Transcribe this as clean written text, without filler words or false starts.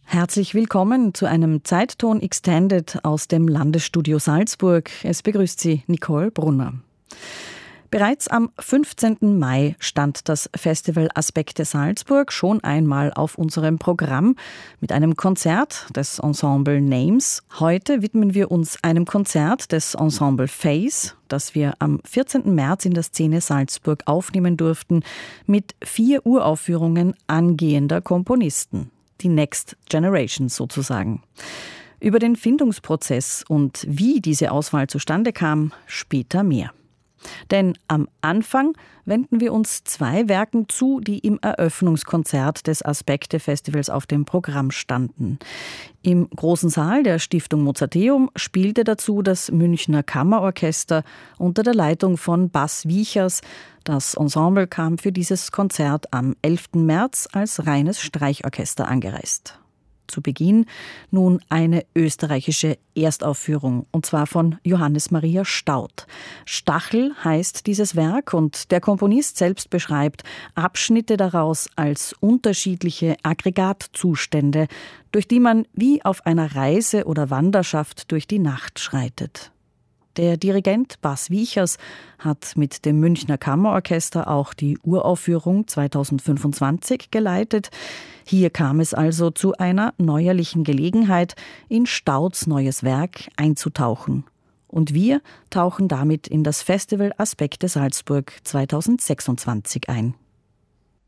Herzlich willkommen zu einem Zeitton Extended aus dem Landesstudio Salzburg. Es begrüßt Sie Nicole Brunner. Bereits am 15. Mai stand das Festival Aspekte Salzburg schon einmal auf unserem Programm mit einem Konzert des Ensemble Names. Heute widmen wir uns einem Konzert des Ensemble Face, das wir am 14. März in der Szene Salzburg aufnehmen durften, mit 4 Uraufführungen angehender Komponisten. Die Next Generation sozusagen. Über den Findungsprozess und wie diese Auswahl zustande kam, später mehr. Denn am Anfang wenden wir uns 2 Werken zu, die im Eröffnungskonzert des Aspekte-Festivals auf dem Programm standen. Im großen Saal der Stiftung Mozarteum spielte dazu das Münchner Kammerorchester unter der Leitung von Bas Wiechers. Das Ensemble kam für dieses Konzert am 11. März als reines Streichorchester angereist. Zu Beginn nun eine österreichische Erstaufführung, und zwar von Johannes Maria Staudt. Stachel heißt dieses Werk und der Komponist selbst beschreibt Abschnitte daraus als unterschiedliche Aggregatzustände, durch die man wie auf einer Reise oder Wanderschaft durch die Nacht schreitet. Der Dirigent Bas Wiechers hat mit dem Münchner Kammerorchester auch die Uraufführung 2025 geleitet. Hier kam es also zu einer neuerlichen Gelegenheit, in Staudts neues Werk einzutauchen. Und wir tauchen damit in das Festival Aspekte Salzburg 2026 ein.